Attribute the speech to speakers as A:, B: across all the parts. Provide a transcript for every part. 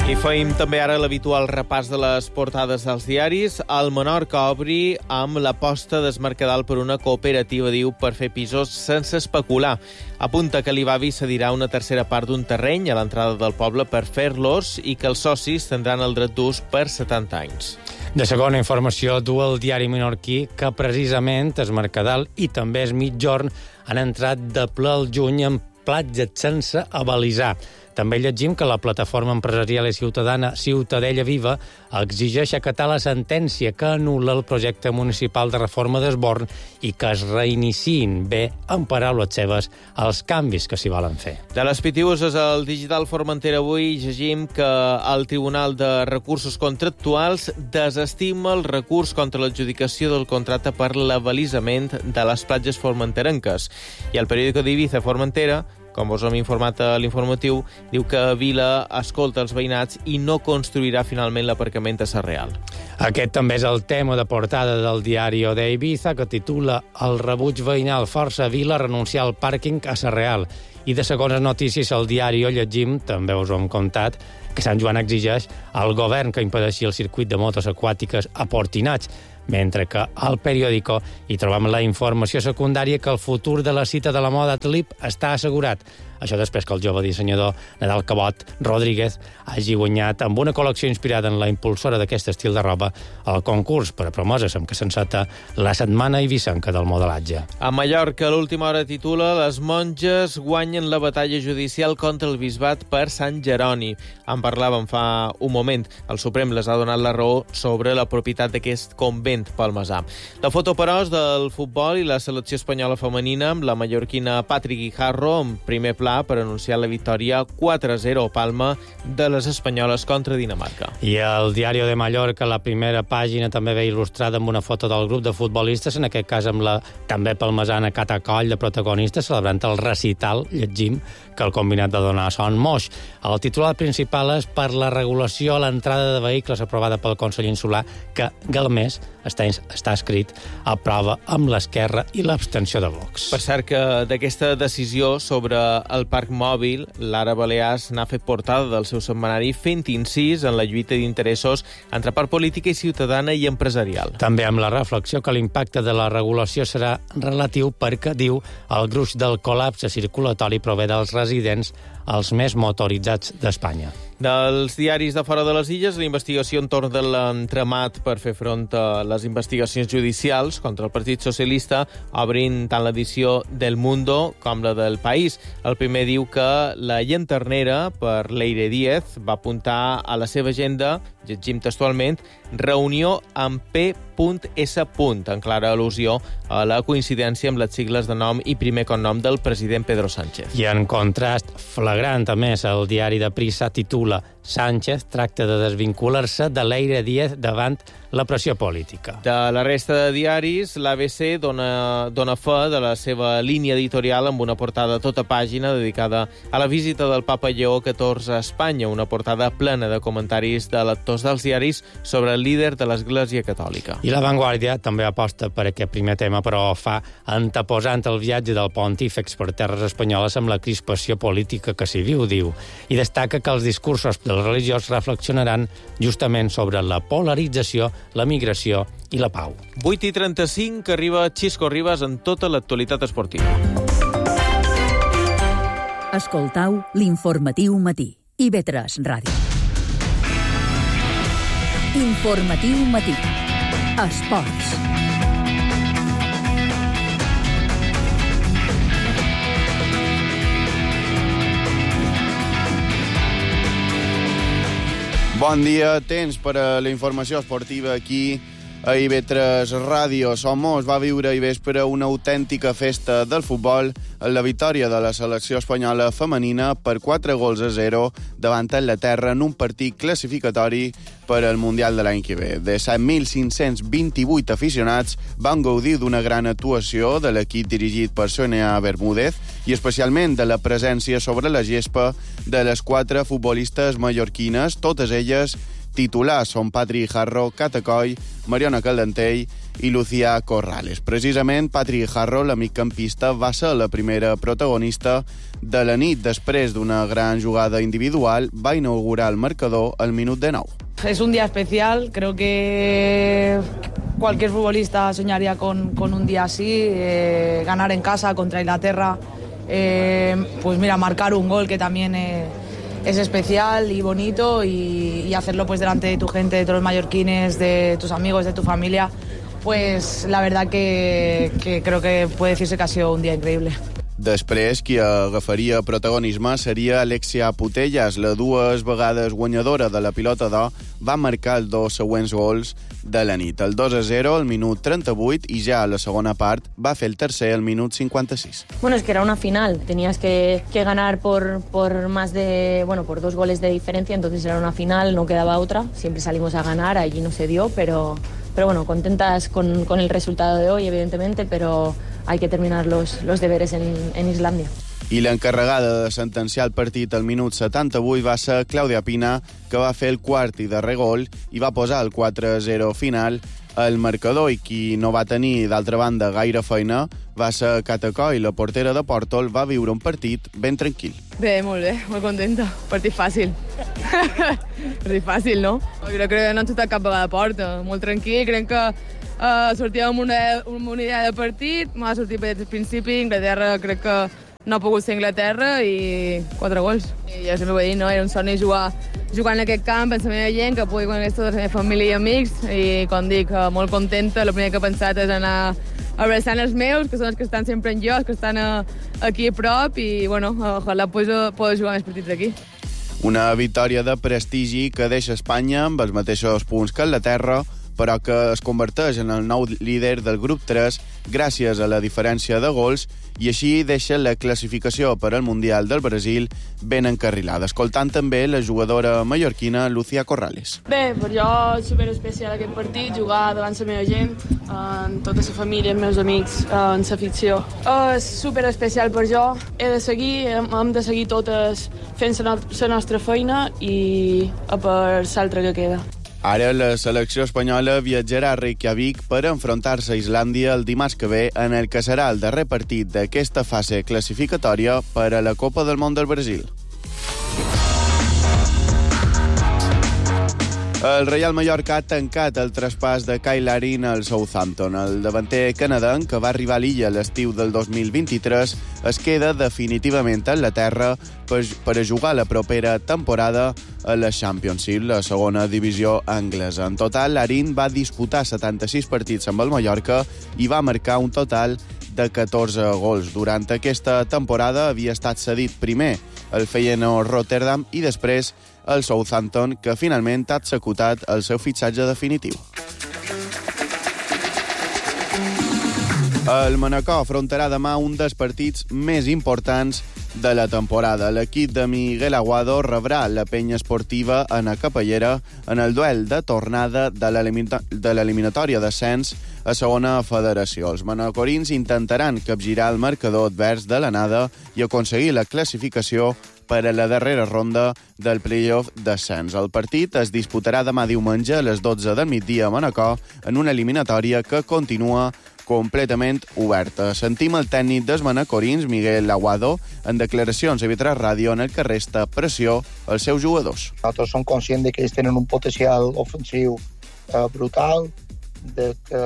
A: I feim també ara l'habitual repàs de les portades dels diaris. El Menorca obri amb l'aposta d'Es Mercadal per una cooperativa, diu, per fer pisos sense especular. Apunta que l'Ibavi cedirà una tercera part d'un terreny a l'entrada del poble per fer-los i que els socis tindran el dret d'ús per 70 anys.
B: De segona informació, du el diari menorquí que precisament Es Mercadal i també Es Mitjorn han entrat de ple al juny en platges sense abalisar. També llegim que la plataforma empresarial i ciutadana Ciutadella Viva exigeix acatar la sentència que anul·la el projecte municipal de reforma d'Esborn i que es reiniciïn, bé, en paraules seves, els canvis que s'hi volen fer.
A: De les pitiuses al Digital Formentera avui llegim que el Tribunal de Recursos Contractuals desestima el recurs contra l'adjudicació del contracte per l'abalisament de les platges formenterenques. I el periòdico d'Ibiza Formentera, com us hem informat a l'informatiu, diu que Vila escolta els veïnats i no construirà finalment l'aparcament a Sarreal.
B: Aquest també és el tema de portada del diari d'Ibiza, que titula El rebuig veïnal força Vila a renunciar al pàrquing a Sarreal. I de segones notícies al diari llegim, també us ho hem contat, que Sant Joan exigeix al govern que impedeixi el circuit de motos aquàtiques a Portinats, mentre que al periòdico hi trobem la informació secundària que el futur de la cita de la moda Tlip està assegurat. Això després que el jove dissenyador Nadal Cabot Rodríguez hagi guanyat amb una col·lecció inspirada en la impulsora d'aquest estil de roba el concurs per a promoses amb que s'enceta la setmana eivissenca del modelatge.
A: A Mallorca, l'última hora titula Les monges guanyen la batalla judicial contra el bisbat per Sant Jeroni. En parlàvem fa un moment. El Suprem les ha donat la raó sobre la propietat d'aquest convent palmesà. La foto, però, és del futbol i la selecció espanyola femenina amb la mallorquina Patri Guijarro en primer pla per anunciar la victòria 4-0 a Palma de les espanyoles contra Dinamarca.
B: I el diari de Mallorca, la primera pàgina, també ve il·lustrada amb una foto del grup de futbolistes, en aquest cas amb la també palmesana Cata Coll de protagonistes, celebrant el recital, llegim, que el combinat de donar son moix. El titular principal és per la regulació a l'entrada de vehicles aprovada pel Consell Insular, que Galmés està escrit a prova amb l'esquerra i l'abstenció de Vox.
A: Per cert que d'aquesta decisió sobre el parc mòbil, Lara Balears n'ha fet portada del seu setmanari fent incís en la lluita d'interessos entre part política i ciutadana i empresarial.
B: També amb la reflexió que l'impacte de la regulació serà relatiu perquè, diu, el gruix del col·lapse circulatori prové dels residents els més motoritzats d'Espanya.
A: Dels diaris de fora de les illes, la investigació entorn de l'entramat per fer front a les investigacions judicials contra el Partit Socialista, obrint tant l'edició del Mundo com la del País. El primer diu que la llanternera, per Leire Díez, va apuntar a la seva agenda, llegim textualment, reunió amb P.S. en clara al·lusió a la coincidència amb les sigles de nom i primer cognom del president Pedro Sánchez.
B: I en contrast flagrant, a més, el diari de Prisa titula Sánchez tracta de desvincular-se de Leire Díez davant la pressió política.
A: De la resta de diaris, l'ABC dona fe de la seva línia editorial amb una portada a tota pàgina dedicada a la visita del papa Lleó XIV a Espanya, una portada plena de comentaris de lectors dels diaris sobre el líder de l'Església Catòlica.
B: I La Vanguardia també aposta per aquest primer tema, però fa anteposant el viatge del pontífex per terres espanyoles amb la crispació política que s'hi viu, diu, i destaca que els discursos dels religiosos reflexionaran justament sobre la polarització, la migració i la pau.
A: 8:35, que arriba Xisco Ribas en tota l'actualitat esportiva.
C: Escoltau l'informatiu matí. IB3 Ràdio. Informatiu matí. Esports.
D: Bon dia, temps per a la informació esportiva aquí a IB3 Ràdio. Somos va viure ahir vespre una autèntica festa del futbol en la victòria de la selecció espanyola femenina per 4-0 davant Anglaterra en un partit classificatori per al Mundial de l'any que ve. De 7.528 aficionats van gaudir d'una gran actuació de l'equip dirigit per Sonia Bermúdez i especialment de la presència sobre la gespa de les 4 futbolistes mallorquines, totes elles titulars són Patri Jarro, Catacoll, Mariona Caldentell i Lucía Corrales. Precisament, Patri Jarro, l'amic campista, va ser la primera protagonista de la nit. Després d'una gran jugada individual, va inaugurar el marcador al minut de 9.
E: Es un día especial, creo que cualquier futbolista soñaría con un día así, ganar en casa contra Inglaterra, pues mira, marcar un gol que también es especial y bonito y hacerlo pues delante de tu gente, de todos los mallorquines, de tus amigos, de tu familia, pues la verdad que creo que puede decirse que ha sido un día increíble.
D: Després, qui agafaria protagonisme seria Alexia Putellas. La 2 vegades guanyadora de la pilota d'or va marcar els 2 següents gols de la nit. El 2-0 al minut 38 i ja a la segona part va fer el tercer al minut 56.
F: Bueno, es que era una final. Tenías que ganar por más de, por 2 goles de diferencia, entonces era una final, no quedaba otra. Siempre salimos a ganar, allí no se dio, pero bueno, contentas con el resultado de hoy, evidentemente, pero hay que terminar los deberes en Islandia.
D: I l'encarregada de sentenciar el partit al minut 78 va ser Clàudia Pina, que va fer el quart i darrer gol i va posar el 4-0 final al marcador, i qui no va tenir, d'altra banda, gaire feina va ser Catacoll. La portera de Pòrtol va viure un partit ben tranquil.
G: Bé, molt contenta. Partit fàcil. Partit fàcil, no? Jo crec que no hem xutat cap vegada a porta. Molt tranquil, crec que sortíem amb una idea de partit, m'ha sortit bé des del principi, Inglaterra crec que no ha pogut ser Inglaterra i 4 gols. I jo sempre ho he dit, no? Era un somni jugar en aquest camp, amb la meva gent, que pugui conèixer tota la meva família i amics, i com dic, molt contenta. El primer que he pensat és anar abraçant els meus, que són els que estan sempre en jo, els que estan aquí a prop, i ojalà poder jugar més partits aquí.
D: Una victòria de prestigi que deixa Espanya amb els mateixos punts que Anglaterra, però que es converteix en el nou líder del grup 3 gràcies a la diferència de gols, i així deixa la classificació per al Mundial del Brasil ben encarrilada. Escoltant també la jugadora mallorquina Lucía Corrales.
H: Bé, per jo és superespecial aquest partit, jugar davant la meva gent, amb tota la família, els meus amics, amb l'afició. És superespecial per jo, hem de seguir totes fent la nostra feina i per l'altra que queda.
D: Ara la selecció espanyola viatjarà a Reykjavik per enfrontar-se a Islàndia el dimarts que ve en el que serà el darrer partit d'aquesta fase classificatòria per a la Copa del Món del Brasil. El Real Mallorca ha tancat el traspàs de Kyle Larin al Southampton. El davanter canadenc, que va arribar a l'illa l'estiu del 2023, es queda definitivament a Anglaterra per a jugar la propera temporada a la Championship, la segona divisió anglesa. En total, Larin va disputar 76 partits amb el Mallorca i va marcar un total de 14 gols. Durant aquesta temporada havia estat cedit primer al Feyenoord Rotterdam i després el Southampton, que finalment ha executat el seu fitxatge definitiu. El Manacor afrontarà demà un dels partits més importants de la temporada. L'equip de Miguel Aguado rebrà la Penya Esportiva Ana Capellera en el duel de tornada de l'eliminatòria d'ascens a segona federació. Els manacorins intentaran capgirar el marcador advers de l'anada i aconseguir la classificació per a la darrera ronda del play-off d'ascens. El partit es disputarà demà diumenge a les 12 del migdia a Manacor en una eliminatòria que continua completament oberta. Sentim el tècnic dels manacorins, Miguel Aguado, en declaracions a V3 Ràdio, en el que resta pressió als seus jugadors.
I: Nosaltres som conscients que ells tenen un potencial ofensiu brutal, de que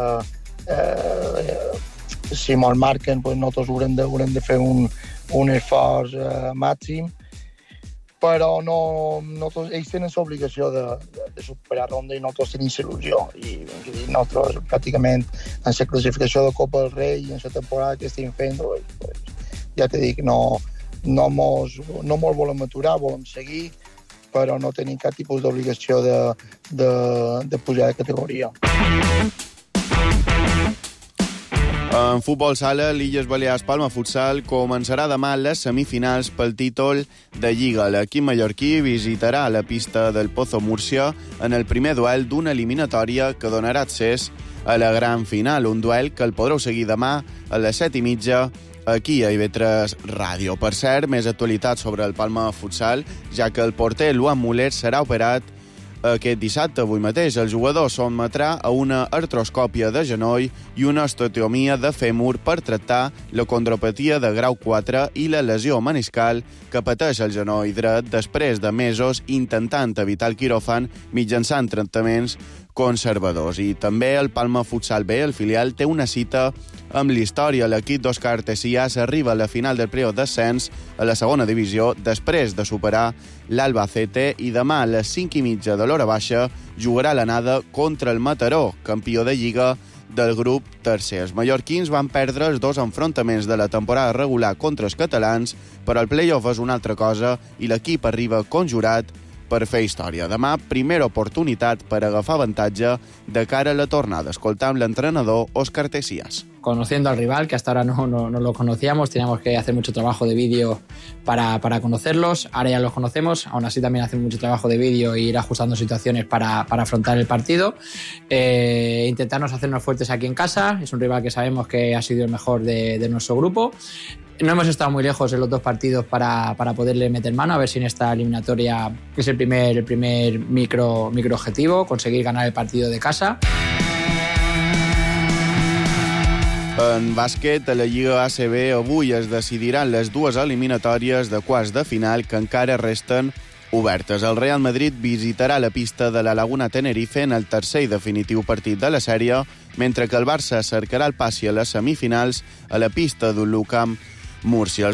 I: si molt marquen, pues nosaltres haurem de fer un esforç màxim, però ells tenen l'obligació de superar ronda i nosaltres tenim l'il·lusió. I nosaltres, pràcticament, en la classificació de Copa del Rei i en la temporada que estem fent, ja t'he dit, no mos volem aturar, volem seguir, però no tenim cap tipus d'obligació de pujar de categoria.
D: En futbol sala, l'Illes Balears Palma Futsal començarà demà les semifinals pel títol de Lliga. L'equip mallorquí visitarà la pista del Pozo Múrcia en el primer duel d'una eliminatòria que donarà accés a la gran final, un duel que el podreu seguir demà a les 7:30 aquí a IB3 Ràdio. Per cert, més actualitat sobre el Palma Futsal, ja que el porter Luan Muller serà operat Aquest dissabte, avui mateix, el jugador sotmetrà a una artroscòpia de genoll i una osteotomia de fèmur per tractar la condropatia de grau 4 i la lesió meniscal que pateix el genoll dret després de mesos intentant evitar el quiròfan mitjançant tractaments conservadors. I també el Palma Futsal B, el filial, té una cita amb l'història. L'equip d'Òscar Tessiàs arriba a la final del playoff d'ascens a la segona divisió després de superar l'Albacete i demà a les 5:30 de l'hora baixa jugarà l'anada contra el Mataró, campió de Lliga del grup tercer. Els mallorquins van perdre els 2 enfrontaments de la temporada regular contra els catalans, però el playoff és una altra cosa i l'equip arriba conjurat per fer història. Demà, primera oportunitat per agafar avantatge de cara a la tornada. Escoltam l'entrenador Òscar Tessiàs.
J: Conociendo al rival, que hasta ahora no lo conocíamos, teníamos que hacer mucho trabajo de vídeo para conocerlos. Ahora ya los conocemos, aún así también hacemos mucho trabajo de vídeo e ir ajustando situaciones para afrontar el partido. Intentarnos hacernos fuertes aquí en casa. Es un rival que sabemos que ha sido el mejor de nuestro grupo. No hemos estado muy lejos en los 2 partidos para poderle meter mano, a ver si en esta eliminatoria es el primer micro objetivo, conseguir ganar el partido de casa.
D: En bàsquet, a la Lliga ACB avui es decidiran les 2 eliminatòries de quarts de final que encara resten obertes. El Real Madrid visitarà la pista de la Laguna Tenerife en el tercer i definitiu partit de la sèrie, mentre que el Barça cercarà el passi a les semifinals a la pista d'Ulu Camp Múrcia.